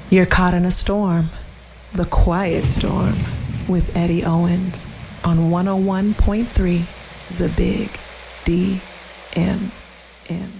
You're caught in a storm, the quiet storm, with Eddie Owens on 101.3 The Big D M.